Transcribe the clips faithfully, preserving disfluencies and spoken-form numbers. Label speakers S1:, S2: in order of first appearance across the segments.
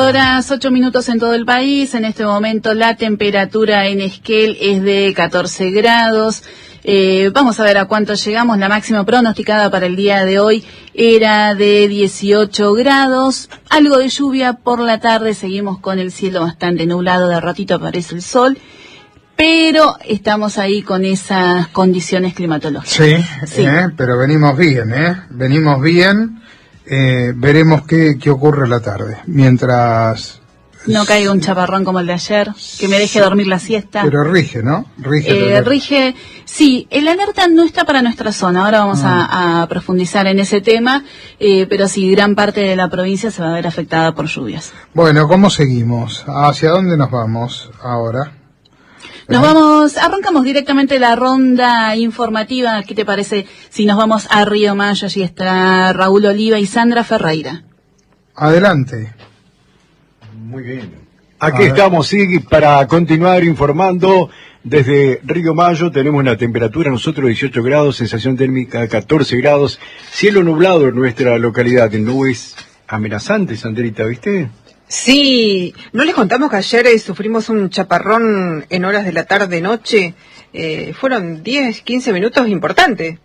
S1: horas, ocho minutos en todo el país. En este momento la temperatura en Esquel es de catorce grados. Eh, vamos a ver a cuánto llegamos. La máxima pronosticada para el día de hoy era de dieciocho grados. Algo de lluvia por la tarde. Seguimos con el cielo bastante nublado. De ratito aparece el sol. Pero estamos ahí con esas condiciones climatológicas.
S2: Sí,
S1: sí.
S2: Eh, pero venimos bien, ¿eh? Venimos bien. Eh, veremos qué, qué ocurre la tarde. Mientras...
S1: No caiga un chaparrón como el de ayer, que me deje dormir la siesta.
S2: Pero rige, ¿no? Rige.
S1: Eh, rige, sí, el alerta no está para nuestra zona, ahora vamos mm. a, a profundizar en ese tema, eh, pero sí, gran parte de la provincia se va a ver afectada por lluvias.
S2: Bueno, ¿cómo seguimos? ¿Hacia dónde nos vamos ahora?
S1: Nos vamos, arrancamos directamente la ronda informativa. ¿Qué te parece si nos vamos a Río Mayo? Allí está Raúl Oliva y Sandra Ferreira.
S2: Adelante.
S3: Muy bien. Aquí estamos, sí, para continuar informando desde Río Mayo. Tenemos una temperatura, nosotros dieciocho grados, sensación térmica catorce grados, cielo nublado en nuestra localidad, en nubes amenazantes, Sandrita, ¿viste?
S4: Sí, ¿no les contamos que ayer eh, sufrimos un chaparrón en horas de la tarde-noche? Eh, fueron diez, quince minutos importantes.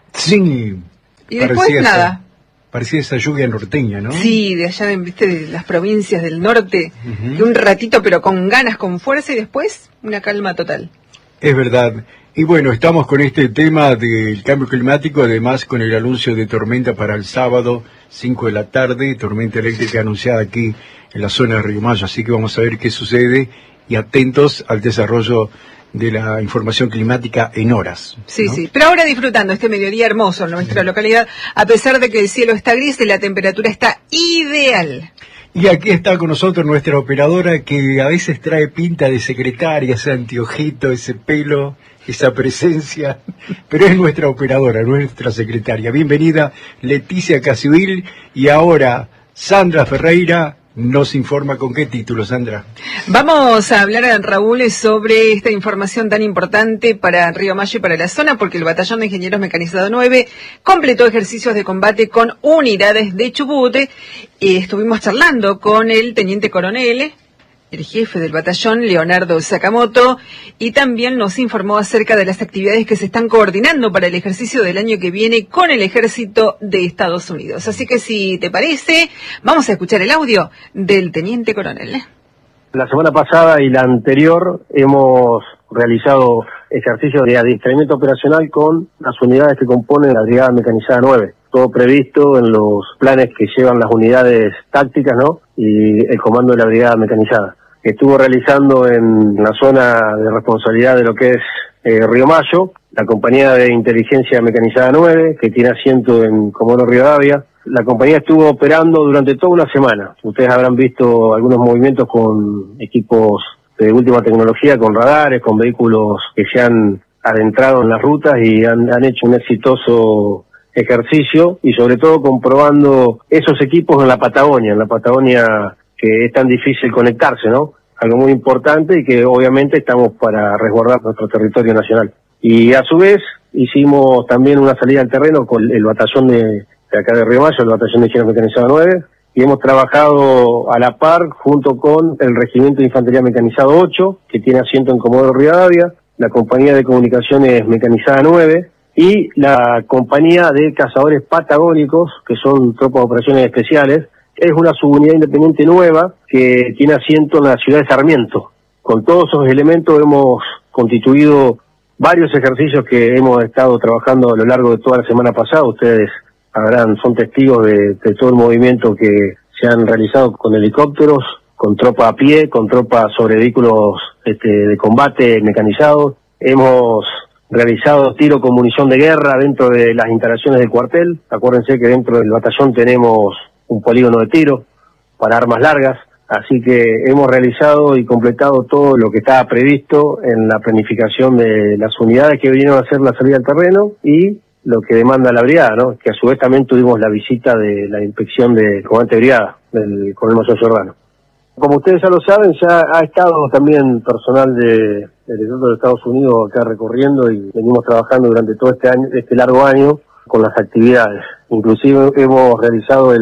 S3: Sí.
S4: Y después nada.
S3: Esa, parecía esa lluvia norteña, ¿no?
S4: Sí, de allá, de, ¿viste? De las provincias del norte, uh-huh. de un ratito pero con ganas, con fuerza, y después una calma total.
S3: Es verdad. Y bueno, estamos con este tema del cambio climático, además con el anuncio de tormenta para el sábado, cinco de la tarde, tormenta eléctrica anunciada aquí en la zona de Río Mayo, así que vamos a ver qué sucede y atentos al desarrollo de la información climática en horas.
S4: Sí,
S3: ¿no?
S4: sí, pero ahora disfrutando este mediodía hermoso en nuestra localidad, a pesar de que el cielo está gris y la temperatura está ideal.
S3: Y aquí está con nosotros nuestra operadora, que a veces trae pinta de secretaria, ese anteojito, ese pelo, esa presencia, pero es nuestra operadora, nuestra secretaria. Bienvenida, Leticia Casibil, y ahora Sandra Ferreira nos informa. ¿Con qué título, Sandra?
S4: Vamos a hablar, Raúl, sobre esta información tan importante para Río Mayo y para la zona, porque el Batallón de Ingenieros Mecanizados nueve completó ejercicios de combate con unidades de Chubut. Eh, estuvimos charlando con el teniente coronel, el jefe del batallón, Leonardo Sakamoto, y también nos informó acerca de las actividades que se están coordinando para el ejercicio del año que viene con el ejército de Estados Unidos. Así que, si te parece, vamos a escuchar el audio del teniente coronel.
S5: La semana pasada y la anterior hemos realizado ejercicios de adiestramiento operacional con las unidades que componen la Brigada Mecanizada nueve. Todo previsto en los planes que llevan las unidades tácticas, ¿no? Y el comando de la Brigada Mecanizada, que estuvo realizando en la zona de responsabilidad de lo que es eh, Río Mayo, la compañía de inteligencia mecanizada nueve, que tiene asiento en Comodoro Rivadavia. La compañía estuvo operando durante toda una semana. Ustedes habrán visto algunos movimientos con equipos de última tecnología, con radares, con vehículos que se han adentrado en las rutas y han, han hecho un exitoso ejercicio, y sobre todo comprobando esos equipos en la Patagonia, en la Patagonia que es tan difícil conectarse, ¿no? Algo muy importante, y que obviamente estamos para resguardar nuestro territorio nacional. Y a su vez hicimos también una salida al terreno con el batallón de, de acá de Río Mayo, el batallón de Ingenieros Mecanizados nueve, y hemos trabajado a la par junto con el Regimiento de Infantería Mecanizado ocho, que tiene asiento en Comodoro Rivadavia, la Compañía de Comunicaciones Mecanizada nueve, y la Compañía de Cazadores Patagónicos, que son tropas de operaciones especiales. Es una subunidad independiente nueva que tiene asiento en la ciudad de Sarmiento. Con todos esos elementos hemos constituido varios ejercicios que hemos estado trabajando a lo largo de toda la semana pasada. Ustedes habrán, son testigos de, de todo el movimiento que se han realizado con helicópteros, con tropa a pie, con tropa sobre vehículos este, de combate mecanizados. Hemos realizado tiro con munición de guerra dentro de las instalaciones del cuartel. Acuérdense que dentro del batallón tenemos un polígono de tiro para armas largas, así que hemos realizado y completado todo lo que estaba previsto en la planificación de las unidades que vinieron a hacer la salida al terreno y lo que demanda la brigada, ¿no? Que a su vez también tuvimos la visita de la inspección del comandante de brigada, del coronel mayor Giordano. Como ustedes ya lo saben, ya ha estado también personal de, del ejército de Estados Unidos acá recorriendo, y venimos trabajando durante todo este año, este largo año, con las actividades. Inclusive hemos realizado el,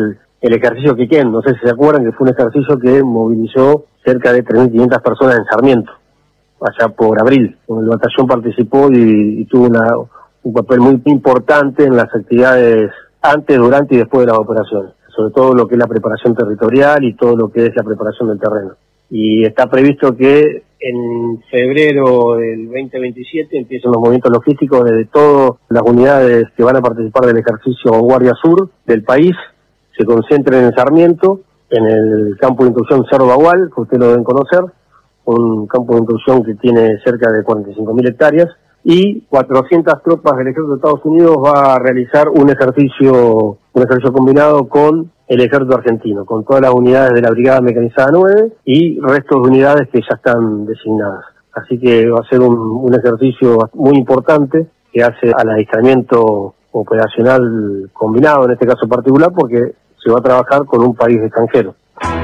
S5: el ejercicio Quiquén, no sé si se acuerdan que fue un ejercicio que movilizó cerca de tres mil quinientas personas en Sarmiento, allá por abril, donde el batallón participó y, y tuvo una, un papel muy importante en las actividades antes, durante y después de las operaciones, sobre todo lo que es la preparación territorial y todo lo que es la preparación del terreno. Y está previsto que en febrero del veinte veintisiete empiecen los movimientos logísticos desde todas las unidades que van a participar del ejercicio Guardia Sur del país, se concentren en Sarmiento, en el campo de instrucción Cerro Bagual, que ustedes lo deben conocer, un campo de instrucción que tiene cerca de cuarenta y cinco mil hectáreas, y cuatrocientas tropas del Ejército de Estados Unidos va a realizar un ejercicio, un ejercicio combinado con el Ejército Argentino, con todas las unidades de la Brigada Mecanizada nueve y restos de unidades que ya están designadas. Así que va a ser un, un ejercicio muy importante que hace al adiestramiento operacional combinado, en este caso particular, porque se va a trabajar con un país extranjero.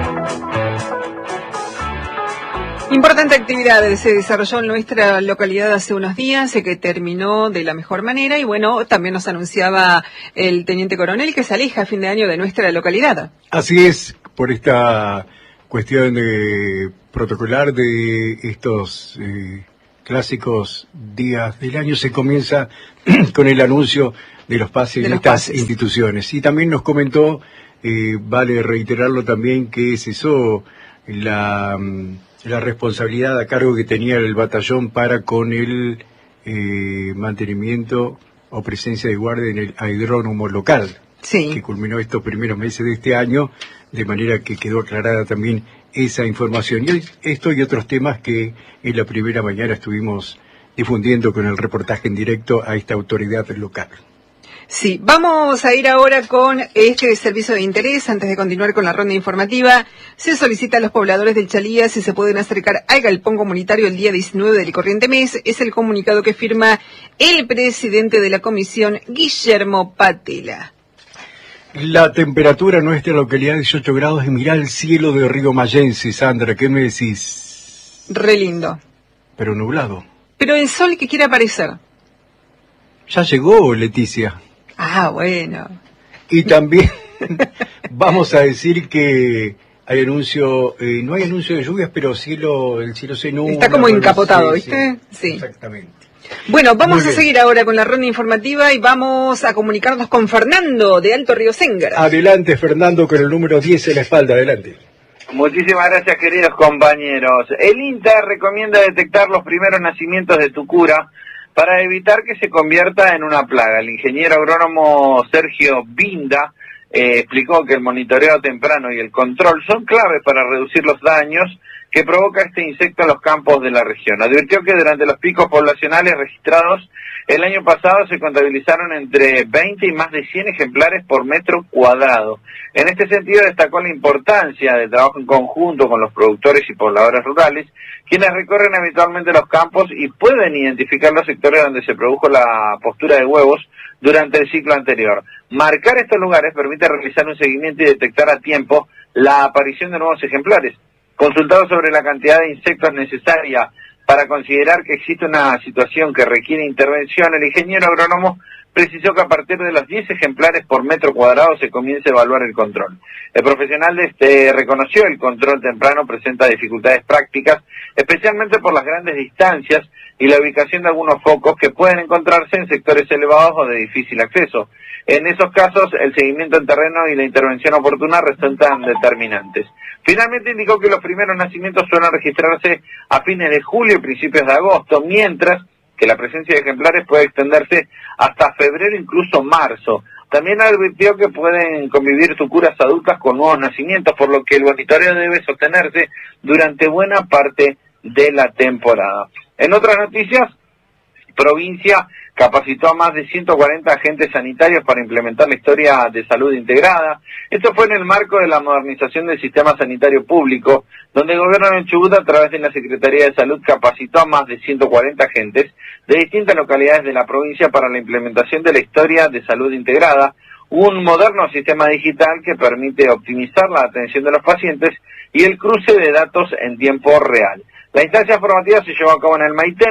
S4: Importante actividad se desarrolló en nuestra localidad hace unos días, que terminó de la mejor manera y bueno, también nos anunciaba el teniente coronel que se aleja a fin de año de nuestra localidad.
S3: Así es, por esta cuestión de protocolar de estos eh, clásicos días del año, se comienza con el anuncio de los pases de, de estas pases. instituciones. Y también nos comentó, eh, vale reiterarlo también, que cesó la... la responsabilidad a cargo que tenía el batallón para con el eh, mantenimiento o presencia de guardia en el aeródromo local,
S4: sí.
S3: que culminó estos primeros meses de este año, de manera que quedó aclarada también esa información. Y esto y otros temas que en la primera mañana estuvimos difundiendo con el reportaje en directo a esta autoridad local.
S4: Sí, vamos a ir ahora con este servicio de interés. Antes de continuar con la ronda informativa, se solicita a los pobladores del Chalía si se pueden acercar al galpón comunitario el día diecinueve del corriente mes. Es el comunicado que firma el presidente de la comisión, Guillermo Patela.
S3: La temperatura en nuestra localidad es dieciocho grados y mirá el cielo de Río Mayense. Sandra, ¿qué me decís?
S4: Re lindo.
S3: Pero nublado.
S4: Pero el sol que quiere aparecer.
S3: Ya llegó, Leticia.
S4: Ah, bueno.
S3: Y también vamos a decir que hay anuncio, eh, no hay anuncio de lluvias, pero cielo, el cielo se nubla.
S4: Está como bueno, encapotado, sí, ¿viste? Sí. sí.
S3: Exactamente.
S4: Bueno, vamos a seguir ahora con la ronda informativa y vamos a comunicarnos con Fernando de Alto Río Séngar.
S3: Adelante, Fernando, con el número diez en la espalda. Adelante.
S6: Muchísimas gracias, queridos compañeros. El INTA recomienda detectar los primeros nacimientos de tucura para evitar que se convierta en una plaga. El ingeniero agrónomo Sergio Binda eh, explicó que el monitoreo temprano y el control son claves para reducir los daños que provoca este insecto en los campos de la región. Advirtió que durante los picos poblacionales registrados el año pasado se contabilizaron entre veinte y más de cien ejemplares por metro cuadrado. En este sentido destacó la importancia del trabajo en conjunto con los productores y pobladores rurales, quienes recorren habitualmente los campos y pueden identificar los sectores donde se produjo la postura de huevos durante el ciclo anterior. Marcar estos lugares permite realizar un seguimiento y detectar a tiempo la aparición de nuevos ejemplares. Consultado sobre la cantidad de insectos necesaria para considerar que existe una situación que requiere intervención, el ingeniero agrónomo precisó que a partir de los diez ejemplares por metro cuadrado se comienza a evaluar el control. El profesional este reconoció el control temprano presenta dificultades prácticas, especialmente por las grandes distancias y la ubicación de algunos focos que pueden encontrarse en sectores elevados o de difícil acceso. En esos casos, el seguimiento en terreno y la intervención oportuna resultan determinantes. Finalmente indicó que los primeros nacimientos suelen registrarse a fines de julio y principios de agosto, mientras que la presencia de ejemplares puede extenderse hasta febrero, incluso marzo. También advirtió que pueden convivir tucuras adultas con nuevos nacimientos, por lo que el monitoreo debe sostenerse durante buena parte de la temporada. En otras noticias, provincia capacitó a más de ciento cuarenta agentes sanitarios para implementar la historia de salud integrada. Esto fue en el marco de la modernización del sistema sanitario público, donde el gobierno de Chubut, a través de la Secretaría de Salud, capacitó a más de ciento cuarenta agentes de distintas localidades de la provincia para la implementación de la historia de salud integrada, un moderno sistema digital que permite optimizar la atención de los pacientes y el cruce de datos en tiempo real. La instancia formativa se llevó a cabo en el Maitén,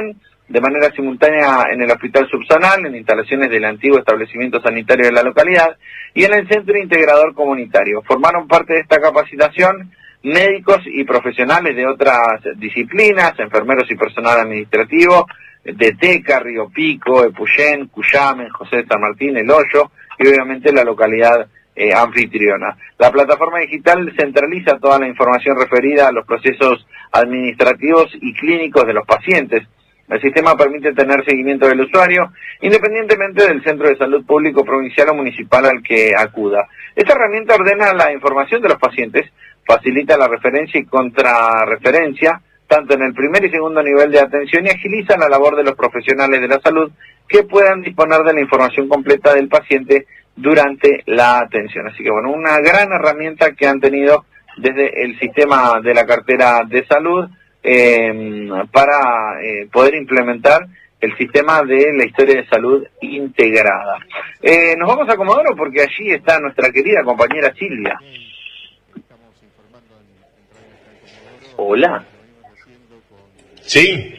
S6: de manera simultánea en el hospital subzonal, en instalaciones del antiguo establecimiento sanitario de la localidad y en el centro integrador comunitario. Formaron parte de esta capacitación médicos y profesionales de otras disciplinas, enfermeros y personal administrativo, de Teca, Río Pico, Epuyén, Cuyamen, José de San Martín, El Hoyo y obviamente la localidad eh, anfitriona. La plataforma digital centraliza toda la información referida a los procesos administrativos y clínicos de los pacientes. El sistema permite tener seguimiento del usuario independientemente del centro de salud público, provincial o municipal al que acuda. Esta herramienta ordena la información de los pacientes, facilita la referencia y contrarreferencia tanto en el primer y segundo nivel de atención y agiliza la labor de los profesionales de la salud que puedan disponer de la información completa del paciente durante la atención. Así que bueno, una gran herramienta que han tenido desde el sistema de la cartera de salud eh, para eh, poder implementar el sistema de la historia de salud integrada. Eh, nos vamos a Comodoro porque allí está nuestra querida compañera Silvia. Hola.
S7: Sí,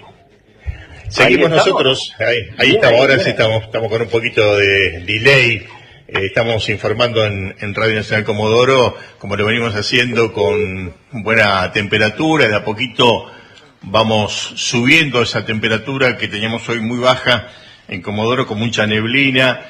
S7: seguimos nosotros, ahí, ahí bien, estamos, ahora bien. Sí estamos, estamos con un poquito de delay, eh, estamos informando en, en Radio Nacional Comodoro, como lo venimos haciendo con buena temperatura, de a poquito vamos subiendo esa temperatura que teníamos hoy muy baja en Comodoro, con mucha neblina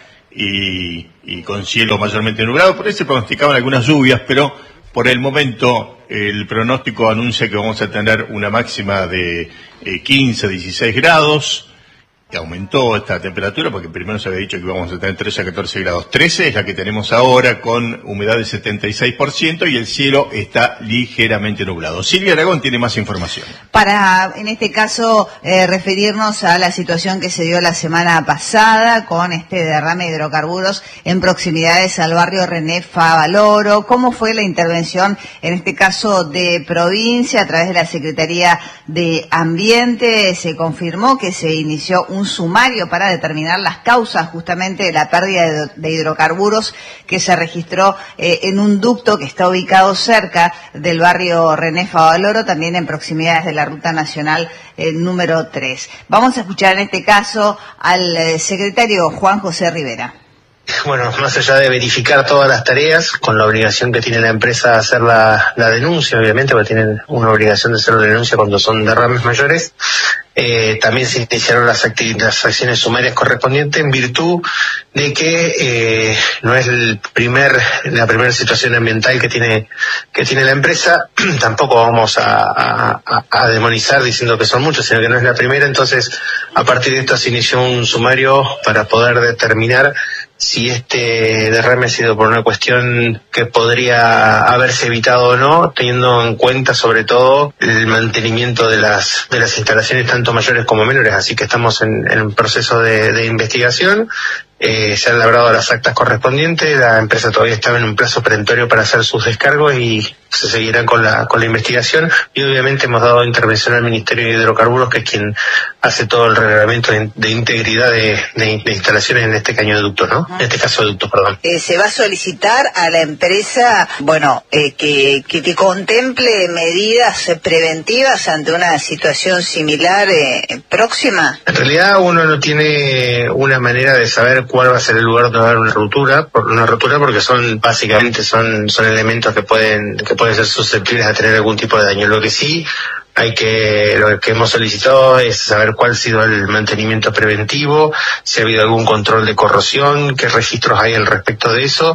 S7: y, y con cielo mayormente nublado. Por ahí se pronosticaban algunas lluvias, pero por el momento el pronóstico anuncia que vamos a tener una máxima de eh, quince, dieciséis grados, que aumentó esta temperatura porque primero se había dicho que íbamos a tener trece a catorce grados. trece es la que tenemos ahora con humedad del setenta y seis por ciento y el cielo está ligeramente nublado. Silvia Aragón tiene más información.
S8: Para, en este caso, eh, referirnos a la situación que se dio la semana pasada con este derrame de hidrocarburos en proximidades al barrio René Favaloro. ¿Cómo fue la intervención, en este caso de provincia, a través de la Secretaría de Ambiente? Se confirmó que se inició un un sumario para determinar las causas justamente de la pérdida de, de hidrocarburos que se registró eh, en un ducto que está ubicado cerca del barrio René Favaloro, también en proximidades de la Ruta Nacional eh, número tres. Vamos a escuchar en este caso al eh, secretario Juan José Rivera.
S9: Bueno, más allá de verificar todas las tareas, con la obligación que tiene la empresa de hacer la, la denuncia, obviamente, porque tienen una obligación de hacer la denuncia cuando son derrames mayores, eh, también se iniciaron las, las acciones sumarias correspondientes en virtud de que eh, no es el primer la primera situación ambiental que tiene que tiene la empresa. Tampoco vamos a, a, a demonizar diciendo que son muchos, sino que no es la primera. Entonces, a partir de esto se inició un sumario para poder determinar si este derrame ha sido por una cuestión que podría haberse evitado o no, teniendo en cuenta sobre todo el mantenimiento de las de las instalaciones tanto mayores como menores. Así que estamos en, en un proceso de, de investigación. Eh, se han labrado las actas correspondientes, la empresa todavía estaba en un plazo perentorio para hacer sus descargos y se seguirá con la con la investigación, y obviamente hemos dado intervención al Ministerio de Hidrocarburos, que es quien hace todo el reglamento de, de integridad de, de, de instalaciones en este caño de ducto, ¿no? En este caso de ducto, perdón.
S8: Eh, se va a solicitar a la empresa, bueno, eh, que, que, que contemple medidas preventivas ante una situación similar eh, próxima.
S9: En realidad uno no tiene una manera de saber cuál va a ser el lugar donde va a haber una ruptura, una ruptura porque son básicamente son son elementos que pueden que pueden ser susceptibles a tener algún tipo de daño. Lo que sí hay que, lo que hemos solicitado es saber cuál ha sido el mantenimiento preventivo, si ha habido algún control de corrosión, qué registros hay al respecto de eso,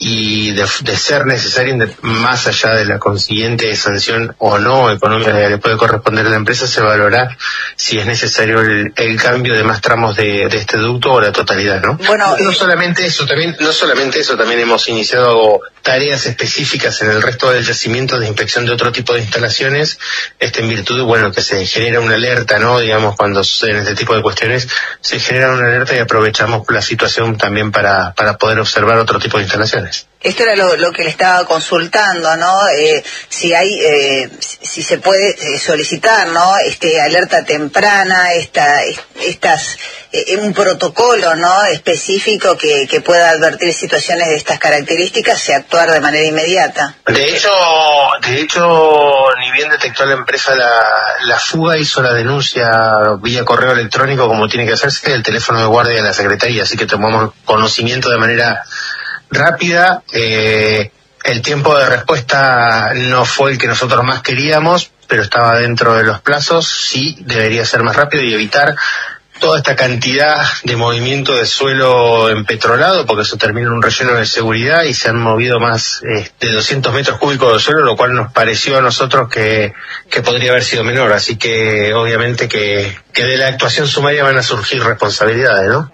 S9: y de, de ser necesario, de, más allá de la consiguiente sanción o no económica que le puede corresponder a la empresa, se valorará si es necesario el, el cambio de más tramos de, de este ducto o la totalidad, ¿no? Bueno, no, no solamente eso, también, no solamente eso, también hemos iniciado tareas específicas en el resto del yacimiento de inspección de otro tipo de instalaciones, este en virtud de, bueno, que se genera una alerta, ¿no? Digamos, cuando suceden este tipo de cuestiones, se genera una alerta y aprovechamos la situación también para, para poder observar otro tipo de instalaciones.
S8: Esto era lo, lo que le estaba consultando, ¿no? Eh, si hay, eh, si se puede eh, solicitar, ¿no? Este alerta temprana, esta, estas, eh, un protocolo, ¿no? Específico que, que pueda advertir situaciones de estas características y actuar de manera inmediata.
S9: De hecho, de hecho, ni bien detectó la empresa la, la fuga, hizo la denuncia vía correo electrónico como tiene que hacerse, el teléfono de guardia de la Secretaría, así que tomamos conocimiento de manera rápida. Eh, el tiempo de respuesta no fue el que nosotros más queríamos, pero estaba dentro de los plazos. Sí, debería ser más rápido y evitar toda esta cantidad de movimiento de suelo empetrolado, porque eso termina en un relleno de seguridad y se han movido más eh, de doscientos metros cúbicos de suelo, lo cual nos pareció a nosotros que, que podría haber sido menor. Así que obviamente que, que de la actuación sumaria van a surgir responsabilidades, ¿no?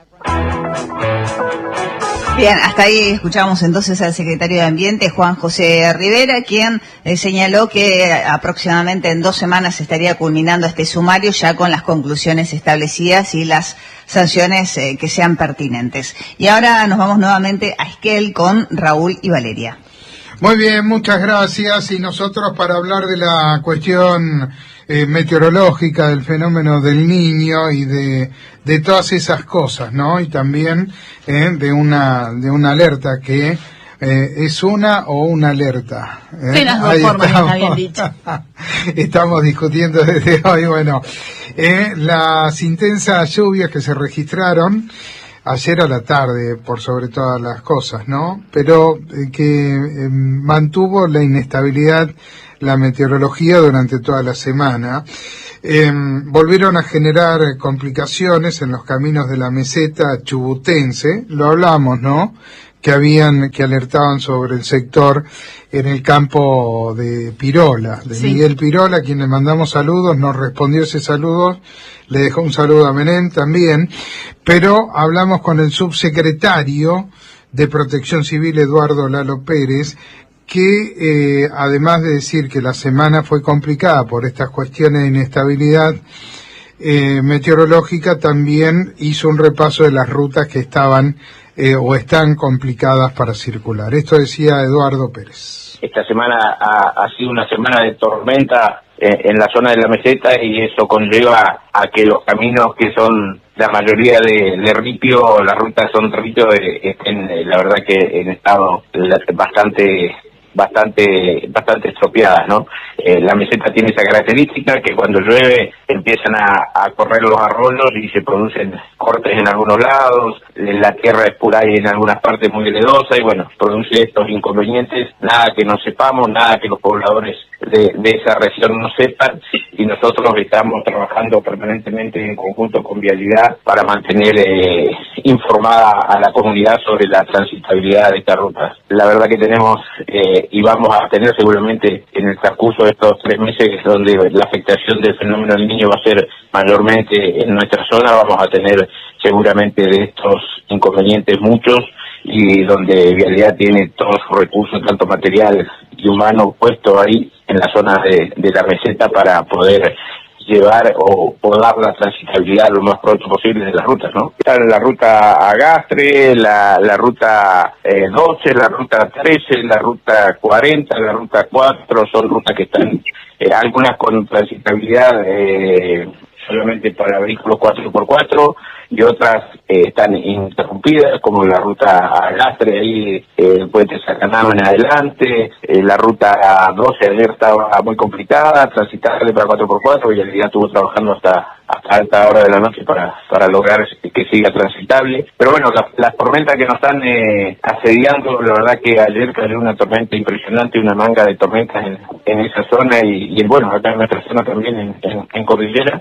S8: Bien, hasta ahí escuchamos entonces al secretario de Ambiente, Juan José Rivera, quien eh, señaló que aproximadamente en dos semanas estaría culminando este sumario ya con las conclusiones establecidas y las sanciones eh, que sean pertinentes. Y ahora nos vamos nuevamente a Esquel con Raúl y Valeria.
S2: Muy bien, muchas gracias. Y nosotros para hablar de la cuestión eh, meteorológica, del fenómeno del Niño y de, de todas esas cosas, ¿no? Y también eh, de una de una alerta que eh, es una o una alerta. ¿eh?
S1: De las dos
S2: Ahí
S1: formas,
S2: estamos,
S1: está bien dicho.
S2: Estamos discutiendo desde hoy, bueno, eh, las intensas lluvias que se registraron ayer a la tarde, por sobre todas las cosas, ¿no? Pero eh, que eh, mantuvo la inestabilidad la meteorología durante toda la semana. Eh, volvieron a generar complicaciones en los caminos de la meseta chubutense, lo hablamos, ¿no? Que habían, que alertaban sobre el sector en el campo de Pirola, de sí. Miguel Pirola, a quien le mandamos saludos, nos respondió ese saludo, le dejó un saludo a Menem también, pero hablamos con el subsecretario de Protección Civil, Eduardo Lalo Pérez, que eh, además de decir que la semana fue complicada por estas cuestiones de inestabilidad eh, meteorológica, también hizo un repaso de las rutas que estaban eh, o están complicadas para circular. Esto decía Eduardo Pérez.
S10: Esta semana ha, ha sido una semana de tormenta eh, en la zona de la meseta, y eso conlleva a que los caminos que son la mayoría de, de ripio, las rutas son de ripio, eh, estén eh, la verdad que en estado bastante bastante bastante estropeadas, ¿no? Eh, la meseta tiene esa característica que cuando llueve empiezan a, a correr los arroyos y se producen cortes en algunos lados, la tierra es pura y en algunas partes muy gredosa, y bueno, produce estos inconvenientes, nada que no sepamos, nada que los pobladores de, de esa región no sepan, y nosotros estamos trabajando permanentemente en conjunto con Vialidad para mantener eh, informada a la comunidad sobre la transitabilidad de esta ruta. La verdad que tenemos eh, y vamos a tener seguramente en el transcurso de estos tres meses, donde la afectación del fenómeno del Niño va a ser mayormente en nuestra zona, vamos a tener seguramente de estos inconvenientes muchos, y donde Vialidad tiene todos sus recursos, tanto material y humano, puesto ahí en la zona de, de la meseta para poder llevar o, o dar la transitabilidad lo más pronto posible de las rutas, ¿no? La ruta Agastre, la, la ruta eh, doce, la ruta trece, la ruta cuarenta, la ruta cuatro, son rutas que están, eh, algunas con transitabilidad eh, solamente para vehículos cuatro por cuatro, y otras eh, están interrumpidas, como la ruta Agastre, ahí eh, el puente Sacanaro en adelante, eh, la ruta doce ayer estaba muy complicada, transitable para cuatro por cuatro, y el día estuvo trabajando hasta hasta alta hora de la noche para para lograr que siga transitable. Pero bueno, la, las tormentas que nos están eh, asediando, la verdad que ayer cayó una tormenta impresionante, una manga de tormentas en, en esa zona, y, y bueno, acá en nuestra zona también, en, en, en Cordillera.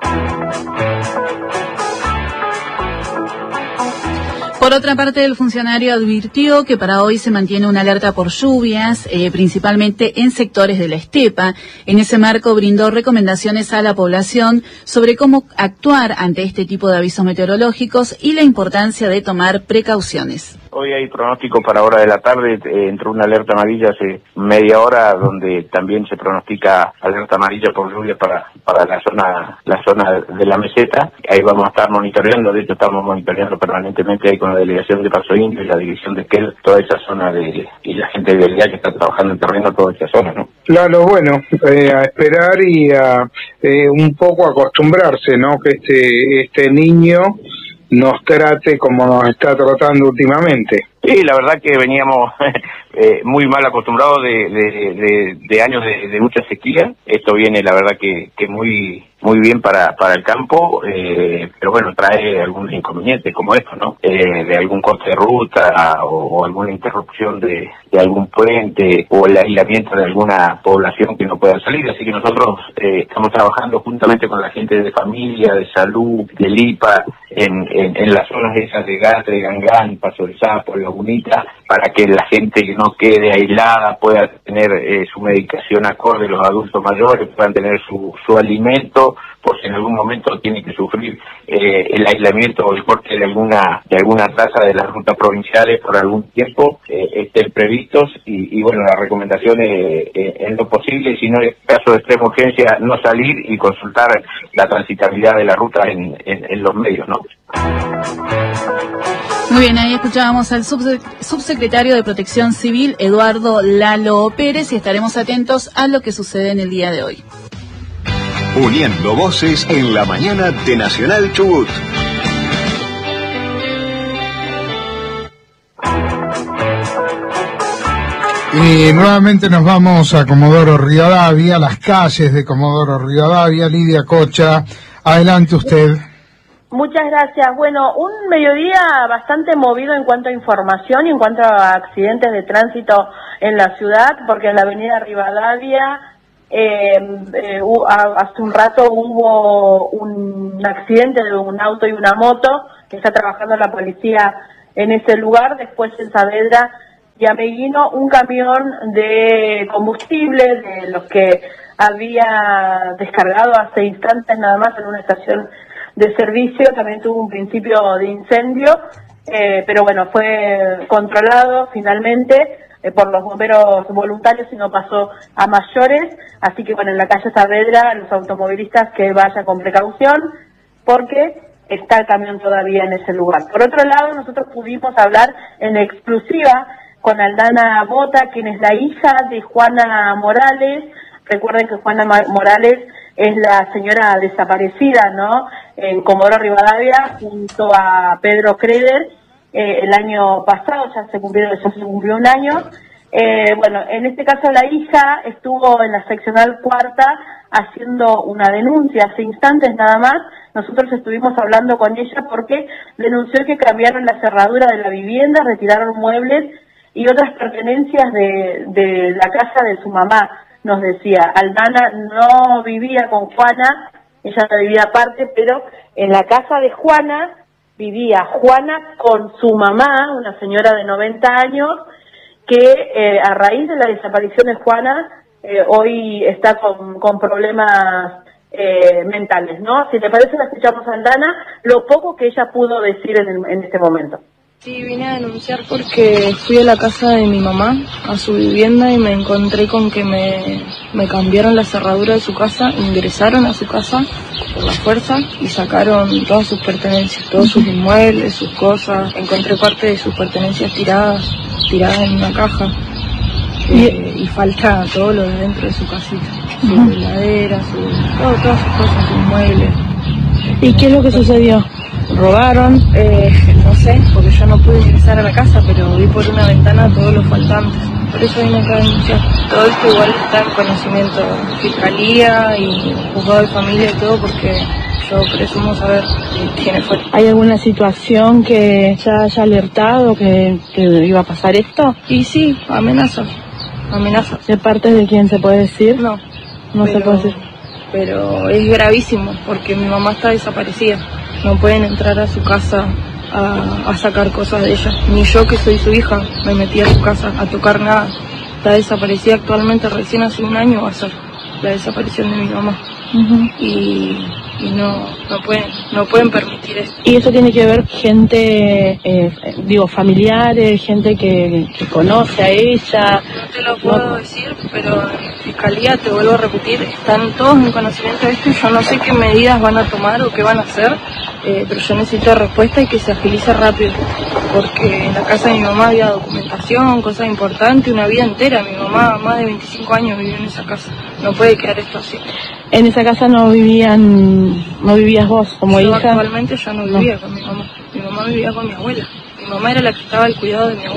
S1: Por otra parte, el funcionario advirtió que para hoy se mantiene una alerta por lluvias, eh, principalmente en sectores de la estepa. En ese marco brindó recomendaciones a la población sobre cómo actuar ante este tipo de avisos meteorológicos y la importancia de tomar precauciones.
S10: Hoy hay pronóstico para hora de la tarde, eh, entró una alerta amarilla hace media hora, donde también se pronostica alerta amarilla por lluvia para para la zona la zona de la meseta. Ahí vamos a estar monitoreando, de hecho estamos monitoreando permanentemente ahí con la delegación de Paso Indio y la división de Esquel, toda esa zona de y la gente de Vialidad que está trabajando en terreno, toda esa zona, ¿no?
S2: Claro, bueno, eh, a esperar y a eh, un poco acostumbrarse, ¿no? Que este este niño nos trate como nos está tratando últimamente.
S10: Sí, la verdad que veníamos eh, muy mal acostumbrados de, de, de, de años de, de mucha sequía. Esto viene, la verdad, que, que muy muy bien para para el campo, eh, pero bueno, trae algún inconveniente como esto, ¿no? Eh, de algún corte de ruta o, o alguna interrupción de, de algún puente o el aislamiento de alguna población que no pueda salir. Así que nosotros eh, estamos trabajando juntamente con la gente de familia, de salud, del I P A, en, en, en las zonas esas de Gatre, Gangán, Paso del Sapo, Lagunita, para que la gente que no quede aislada pueda tener eh, su medicación acorde, los adultos mayores puedan tener su, su alimento, por si en algún momento tienen que sufrir eh, el aislamiento o el corte de alguna de alguna traza de las rutas provinciales por algún tiempo, eh, estén previstos y, y bueno, la recomendación es eh, en lo posible, si no es caso de extrema urgencia, no salir y consultar la transitabilidad de la ruta en, en, en los medios, ¿no?
S1: Muy bien, ahí escuchábamos al subse- subsecretario de Protección Civil, Eduardo Lalo Pérez, y estaremos atentos a lo que sucede en el día de hoy.
S11: Uniendo voces en la mañana de Nacional Chubut.
S2: Y nuevamente nos vamos a Comodoro Rivadavia, las calles de Comodoro Rivadavia. Lidia Cocha, adelante usted.
S12: Muchas gracias. Bueno, un mediodía bastante movido en cuanto a información y en cuanto a accidentes de tránsito en la ciudad, porque en la avenida Rivadavia eh, eh, hace un rato hubo un accidente de un auto y una moto, que está trabajando la policía en ese lugar. Después en Saavedra y Ameguino, un camión de combustible de los que había descargado hace instantes nada más en una estación de servicio, también tuvo un principio de incendio, eh, pero bueno, fue controlado finalmente eh, por los bomberos voluntarios y no pasó a mayores. Así que bueno, en la calle Saavedra, los automovilistas que vayan con precaución, porque está el camión todavía en ese lugar. Por otro lado, nosotros pudimos hablar en exclusiva con Aldana Bota, quien es la hija de Juana Morales. Recuerden que Juana Morales es la señora desaparecida, ¿no?, en Comodoro Rivadavia, junto a Pedro Creder, eh, el año pasado, ya se cumplió, ya se cumplió un año. Eh, bueno, en este caso la hija estuvo en la seccional cuarta haciendo una denuncia hace instantes nada más. Nosotros estuvimos hablando con ella porque denunció que cambiaron la cerradura de la vivienda, retiraron muebles y otras pertenencias de, de la casa de su mamá. Nos decía, Aldana no vivía con Juana, ella no vivía aparte, pero en la casa de Juana vivía Juana con su mamá, una señora de noventa años, que eh, a raíz de la desaparición de Juana, eh, hoy está con, con problemas eh, mentales, ¿no? Si te parece, la escuchamos a Aldana, lo poco que ella pudo decir en, el, en este momento.
S13: Sí, vine a denunciar porque fui a la casa de mi mamá, a su vivienda, y me encontré con que me, me cambiaron la cerradura de su casa, ingresaron a su casa por la fuerza y sacaron todas sus pertenencias, todos sus inmuebles, sus cosas. Encontré parte de sus pertenencias tiradas, tiradas en una caja, eh, y falta todo lo de dentro de su casita, su uh-huh. heladera, su, todo, todas sus cosas, sus inmuebles.
S14: ¿Y qué es lo que sucedió?
S13: Robaron, eh, no sé, porque yo no pude ingresar a la casa, pero vi por una ventana todos los faltantes. Por eso vine acá a denunciar. Todo esto igual está en conocimiento de Fiscalía y Juzgado de Familia y todo, porque yo presumo saber quiénes fueron.
S14: ¿Hay alguna situación que ya haya alertado que, que iba a pasar esto?
S13: Y sí, amenazas. Amenazas.
S14: ¿De parte de quién se puede decir?
S13: No.
S14: No
S13: pero,
S14: se puede decir.
S13: Pero es gravísimo, porque mi mamá está desaparecida. No pueden entrar a su casa a, a sacar cosas de ella. Ni yo, que soy su hija, me metí a su casa a tocar nada. Está desaparecida actualmente, recién hace un año va a ser la desaparición de mi mamá. Uh-huh. Y, y no, no pueden, no pueden permitir eso.
S14: ¿Y eso tiene que ver gente, eh, digo, familiares, gente que, que conoce a ella?
S13: No te lo puedo no. decir, pero en Fiscalía, te vuelvo a repetir, están todos en conocimiento de esto y yo no sé qué medidas van a tomar o qué van a hacer, eh, pero yo necesito respuesta y que se agilice rápido, porque en la casa de mi mamá había documentación, cosas importantes, una vida entera. Mi mamá, más de veinticinco años, vivió en esa casa. No puede quedar esto así.
S14: En esa casa no vivían, no vivías vos como
S13: yo
S14: hija.
S13: Actualmente ya no vivía no. con mi mamá. Mi mamá vivía con mi abuela. Mi mamá era la que estaba al cuidado de mi abuela.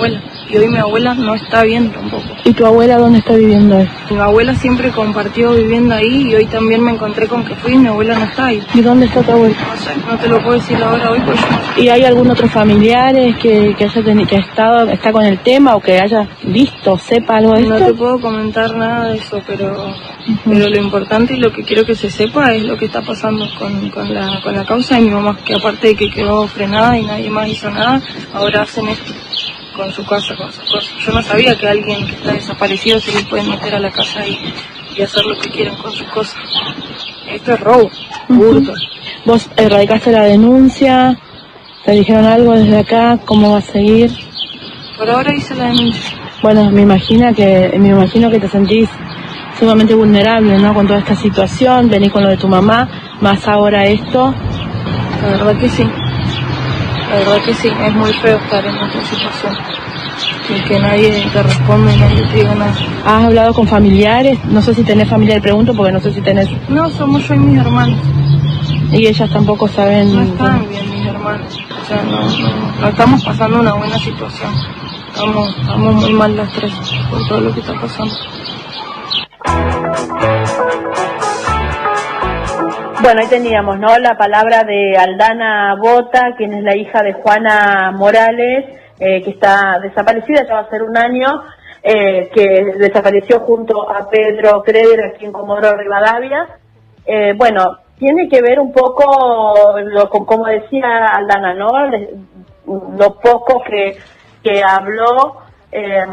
S13: y hoy mi abuela no está bien tampoco.
S14: ¿Y tu abuela dónde está viviendo hoy?
S13: Mi abuela siempre compartió viviendo ahí y hoy también me encontré con que fui y mi abuela no está ahí.
S14: ¿Y dónde está tu abuela?
S13: No sé, no te lo puedo decir ahora hoy porque no sé.
S14: ¿Y hay algún otro familiar que, que haya tenido, que ha estado, está con el tema o que haya visto, sepa algo de esto?
S13: No te puedo comentar nada de eso, pero, uh-huh. pero lo importante y lo que quiero que se sepa es lo que está pasando con, con, la, con la causa de mi mamá, que aparte de que quedó frenada y nadie más hizo nada, ahora hacen esto con su casa, con sus cosas. Yo no sabía que a alguien que está desaparecido se le pueden meter a la casa y, y hacer lo que quieran con sus cosas. Esto es robo, hurto.
S14: Uh-huh. ¿Vos erradicaste la denuncia? ¿Te dijeron algo desde acá? ¿Cómo va a seguir?
S13: Por ahora hice la denuncia.
S14: Bueno, me imagino que, me imagino que te sentís sumamente vulnerable, ¿no? Con toda esta situación, venís con lo de tu mamá, más ahora esto.
S13: La verdad que sí. La verdad que sí, es muy feo estar en esta situación. Y que nadie te responde y nadie te diga nada.
S14: ¿Has hablado con familiares? No sé si tenés familia, le pregunto, porque no sé si tenés...
S13: No, somos yo y mis hermanos.
S14: Y ellas tampoco saben...
S13: No están bien mis hermanos. O sea, no, no, no estamos pasando una buena situación. Estamos, estamos muy mal las tres por todo lo que está pasando.
S12: Bueno, ahí teníamos, ¿no? La palabra de Aldana Bota, quien es la hija de Juana Morales, eh, que está desaparecida, ya va a ser un año, eh, que desapareció junto a Pedro Creder aquí en Comodoro Rivadavia. Eh, bueno, tiene que ver un poco, lo, como decía Aldana, ¿no? Lo poco que, que habló. Eh,